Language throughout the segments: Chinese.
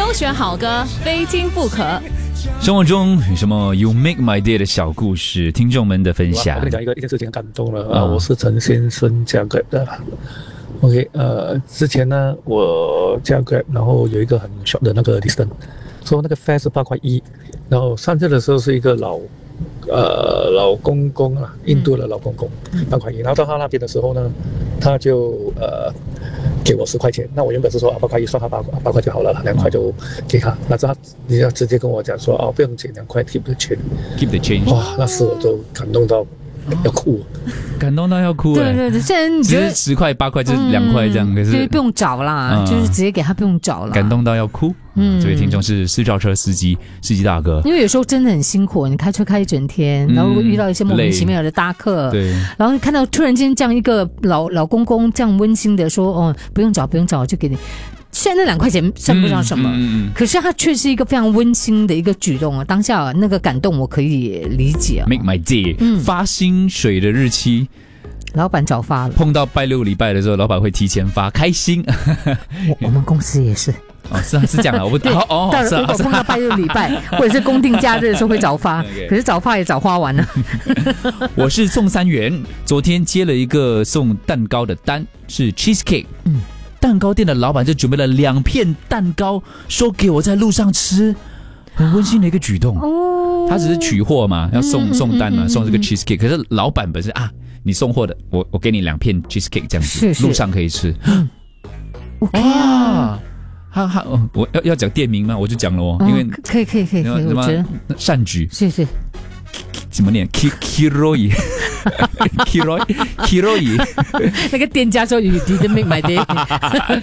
挑选好歌，非听不可。 生活中有什么 You Make My Day 的小故事？听众们的分享。 我跟你讲一件事情感动了我是陈先生加 Grab 的。OK， 之前呢我加 Grab， 然后有一个很 short 的那个 distance， 说那个 fare 是8.1，然后上车的时候是一个老公公啊，印度的老公公8.1，然后到他那边的时候呢，他就给我10块钱，那我原本是说8.1算他8块就好了，2块就给他，那他你要直接跟我讲说不用钱，2块 keep the change， 哇，那时我都感动到要哭， 感动到要哭对对对，现在你觉得 10块8块就是2块这样，可是就是不用找啦，就是直接给他不用找啦， 感动到要哭。这位听众是私照车司机大哥， 因为有时候真的很辛苦，你开车开一整天，然后如果遇到一些莫名其妙的搭客， 对， 然后看到突然间这样一个老公公这样温馨的说不用找就给你。现在那2块钱算不上什么，可是它却是一个非常温馨的一个举动啊！当下那个感动我可以理解。 Make my day，发薪水的日期， 老板早发了。 碰到拜6礼拜的时候，老板会提前发，开心。 我们公司也是。 是这样啊，我不到如果碰到拜6礼拜或者是公定假日的时候会早发，可是早发也早花完了。 我是宋3元，昨天接了一个送蛋糕的单，是 cheesecake。蛋糕店的老板就准备了2片蛋糕，说给我在路上吃，很温馨的一个举动。他只是取货嘛，要送单嘛，送这个 cheesecake。可是老板本身你送货的，我给你2片 cheesecake 这样子，路上可以吃。哇！我要讲店名吗？我就讲了因为可以，我觉得善举是怎么念 ？Kiroi， 那个店家说 You didn't make my day 。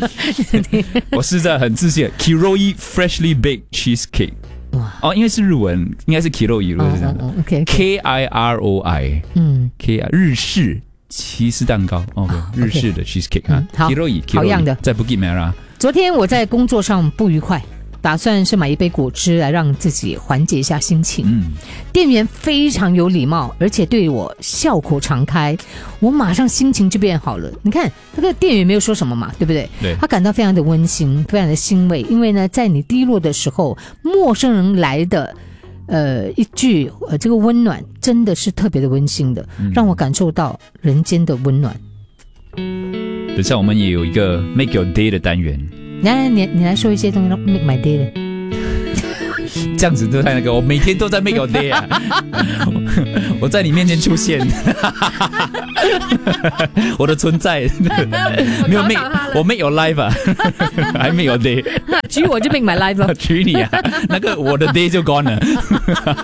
我是在很自信 ，Kiroi freshly baked cheesecake。因为是日文，应该是 Kiroi， 如果是这样的。Kiroi， 日式起司蛋糕 ，OK， 日式的 cheesecake 好 ，Kiroi， 好样的， 在 Bukit Merah。 昨天我在工作上不愉快，打算是买一杯果汁来让自己缓解一下心情。店员非常有礼貌，而且对我笑口常开，我马上心情就变好了。你看那个店员没有说什么嘛，对不对？ 对， 他感到非常的温馨，非常的欣慰，因为呢，在你低落的时候，陌生人来的一句这个温暖真的是特别的温馨的，让我感受到人间的温暖。 等下我们也有一个 Make Your Day 的单元， 你来说一些东西 Make My Day 的。 这样子都在那个，我每天都在 Make Your Day 啊，我在你面前出现，我的存在没有 我 Make Your Life 啊，还 Make Your Day， 娶我就 Make My Life 了， 娶你啊，那个我的 Day 就 gone 了。